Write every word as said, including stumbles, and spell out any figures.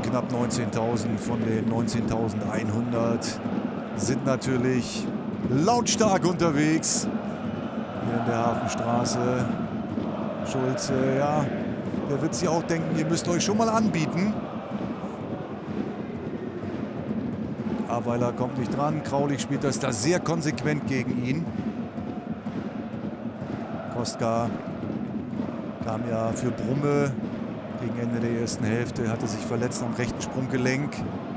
knapp neunzehntausend von den neunzehntausendeinhundert sind natürlich lautstark unterwegs hier in der Hafenstraße. Schulze, ja, der wird sich auch denken, ihr müsst euch schon mal anbieten. Aweiler kommt nicht dran. Kraulich spielt das da sehr konsequent gegen ihn. Kostka kam ja für Brumme gegen Ende der ersten Hälfte, hatte sich verletzt am rechten Sprunggelenk.